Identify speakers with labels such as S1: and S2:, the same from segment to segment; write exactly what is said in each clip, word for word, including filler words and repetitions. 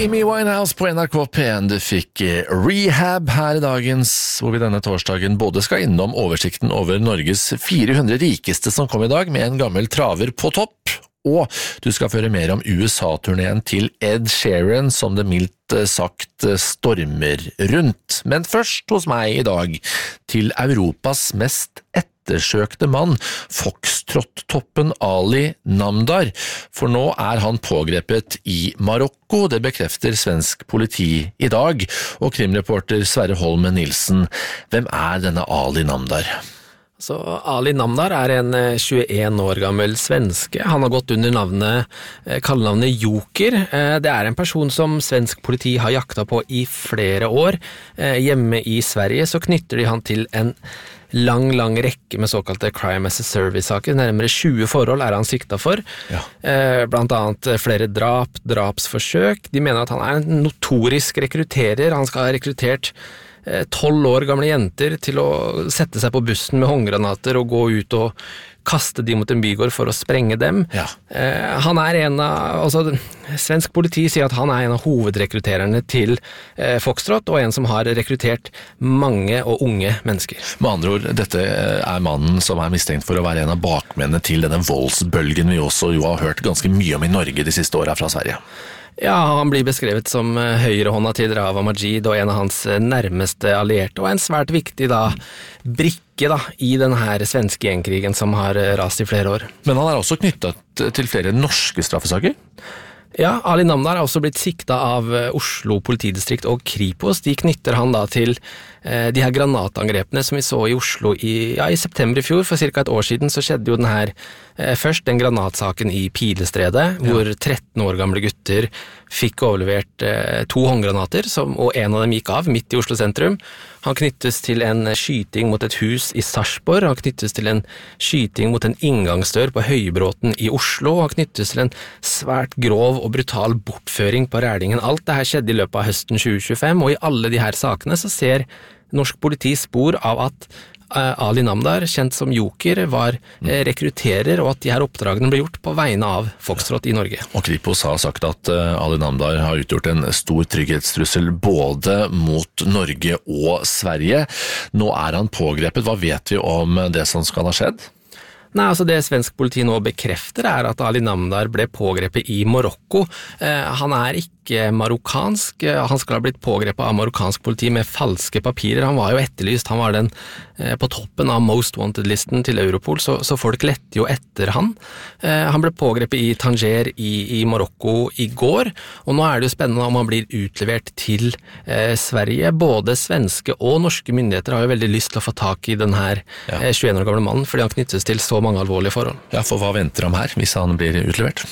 S1: Amy Winehouse på N R K P en. Du fikk Rehab her i dagens, hvor vi denne torsdagen både skal innom oversikten over Norges fire hundre rikeste som kom i dag, med en gammel traver på topp, og du skal føre mer om U S A-turneen til Ed Sheeran, som det mildt sagt stormer rundt. Men først hos meg i dag, til Europas mest ettersøkte mann, Foxtrot-toppen Ali Namdar, for nå er han pågrepet i Marokko. Det bekrefter svensk politi i dag, og krimreporter Sverre Holm Nilsen. Hvem er denne Ali Namdar?
S2: Så Ali Namdar er en tjueen år gammel svenske. Han har gått under navnet, kallenavnet Joker. Det er en person som svensk politi har jakta på i flere år. Hjemme i Sverige så knytter de han til en lang, lang rekke med såkalte crime as a service-saker. Nærmere tjue forhold er han sikta for. Ja. Blant annet flere drap, drapsforsøk. De mener at han er en notorisk rekrutterer. Han skal ha rekruttert tolv år gamle jenter til å sette seg på bussen med håndgranater og gå ut og kaste de mot en bygård for å sprenge dem. Ja. Eh, han er en av, altså, svensk politi sier at han er en av hovedrekruttererne til eh, Foxtrot, og en som har rekruttert mange og unge mennesker.
S1: Med andre ord, dette er mannen som er mistenkt for å være en av bakmennene til denne voldsbølgen vi også jo har hørt ganske mye om i Norge de siste årene fra Sverige.
S2: Ja, han blir beskrevet som høyrehånda til Rawa Majid og en av hans nærmeste allierte, og en svært viktig da, brikke da, i denne svenske gjengkrigen som har rast i flere år.
S1: Men han er også knyttet til flere norske straffesaker?
S2: Ja, Ali Namdar har også blitt sikta av Oslo politidistrikt og Kripos. De knytter han da til eh, de her granatangrepene som vi så i Oslo i, ja, i september i fjor. For cirka et år siden så skjedde jo den her, eh, først den granatsaken i Pilestredet, ja. Hvor tretten år gamle gutter fikk overlevert eh, to håndgranater, som, og en av dem gikk av midt i Oslo sentrum. Han knyttes til en skyting mot et hus i Sarpsborg, han knyttes til en skyting mot en inngangsdør på Høybråten i Oslo, han knyttes til en svært grov og brutal bortføring på Rælingen. Alt det her skjedde i løpet av høsten tjue tjuefem, og i alle de her sakene så ser norsk politi spor av at Ali Namdar, kjent som Joker, var rekrutterer, og at de her oppdragene ble gjort på vegne av Foxtrot i Norge.
S1: Og Kripos har sagt at Ali Namdar har utgjort en stor trygghetstrussel både mot Norge og Sverige. Nå er han pågrepet. Hva vet vi om det som skal ha skjedd?
S2: Nei, altså det svensk politi nå bekrefter er at Ali Namdar ble pågrepet i Marokko. Eh, han er ikke marokkansk, han skal ha blitt pågrepet av marokkansk politi med falske papirer. Han var jo etterlyst, han var den eh, på toppen av Most Wanted-listen til Europol, så, så folk lette jo etter han. Eh, han ble pågrepet i Tanger i, i Marokko i går, og nå er det jo spennende om han blir utlevert til eh, Sverige. Både svenske og norske myndigheter har jo veldig lyst til å få tak i den her ja. eh, tjueen år gamle mannen, fordi han knyttes til så mange alvorlige forhold.
S1: Ja, for hva venter ham her hvis han blir utlevert?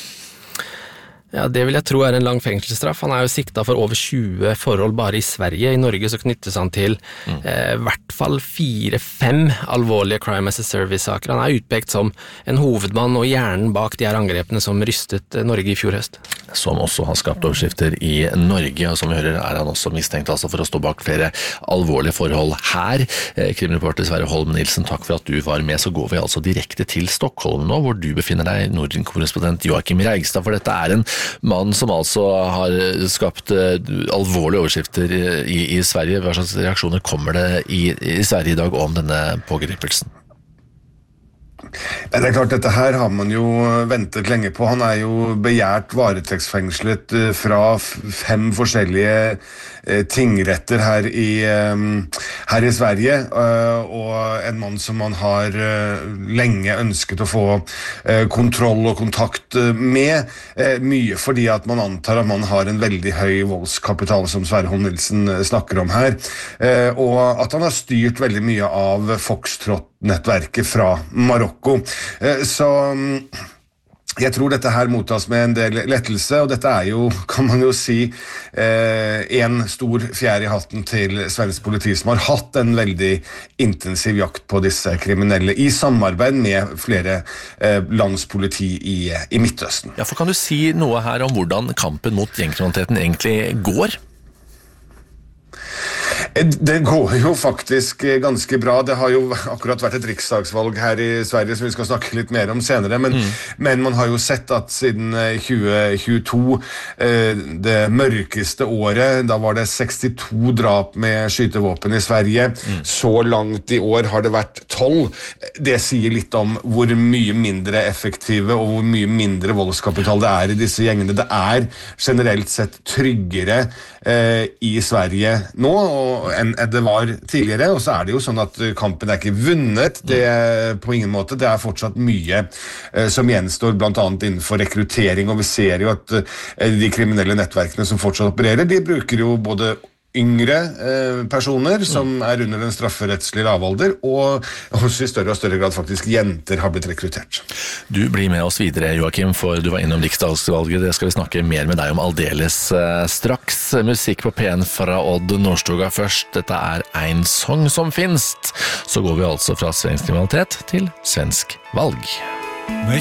S2: Ja, det vil jeg tro er en lang fengselsstraff. Han er jo sikta for over tjue forhold bare i Sverige. I Norge så knyttes han til mm. eh, hvert fall fire-fem alvorlige crime as a service-saker. Han er utpekt som en hovedmann og hjernen bak de her angrepene som rystet Norge i fjor høst.
S1: Som også har skapt overskrifter i Norge, og som vi hører er han også mistenkt altså for å stå bak flere alvorlige forhold her. Eh, krimreporter Sverre Holm Nilsen, takk for at du var med. Så går vi altså direkte til Stockholm nå, hvor du befinner deg, Norden-korrespondent Joakim Reigstad, for dette er en mann som altså har skapt alvorlige overskrifter i, i Sverige. Hva slags reaksjoner kommer det i, i Sverige i dag om denne pågripelsen?
S3: Det er klart, dette her har man jo ventet lenge på. Han er jo begjært varetektsfengslet fra fem forskjellige tingretter her i, her i Sverige, og en mann som man har lenge ønsket å få kontroll og kontakt med, mye fordi at man antar at man har en veldig høy voldskapital, som Sverre Holm Nilsen snakker om her, og at han har styrt veldig mye av Foxtrot-nettverket fra Marokko. Så jeg tror dette her mottas med en del lettelse, og dette er jo, kan man jo si, eh, en stor fjær i hatten til svensk politi, som har hatt en veldig intensiv jakt på disse kriminelle, i samarbeid med flere eh, lands politi i, i Midtøsten.
S1: Ja, for kan du si noe her om hvordan kampen mot gjengkriminaliteten egentlig går?
S3: Det går jo faktisk ganske bra. Det har jo akkurat vært et riksdagsvalg her i Sverige som vi skal snakke litt mer om senere, men, mm. men man har jo sett at siden tjue tjueto, det mørkeste året, da var det sekstito drap med skytevåpen i Sverige. Mm. Så langt i år har det vært tolv. Det sier litt om hvor mye mindre effektive og hvor mye mindre voldskapital det er i disse gjengene. Det er generelt sett tryggere eh, i Sverige nå og, enn det var tidligere, og så er det jo sånn at kampen er ikke vunnet, det er på ingen måte, det er fortsatt mye eh, som gjenstår, blant annet innenfor rekruttering, og vi ser jo at eh, de kriminelle nettverkene som fortsatt opererer, de bruker jo både yngre eh, personer som er under den strafferettslige lavalder, og også i større og større grad faktisk jenter har blitt rekruttert.
S1: Du blir med oss videre, Joakim, for du var innom riksdagsvalget. Det skal vi snakke mer med deg om aldeles eh, straks. Musikk på P en fra Odd Nordstoga først. Dette er En sång som finst. Så går vi altså fra svensk kriminalitet til svensk valg.
S4: Med